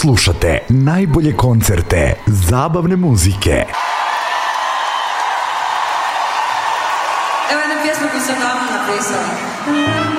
slušate najbolje koncerte, zabavne muzike. Evo jedna pjesma koju sam davno napisala.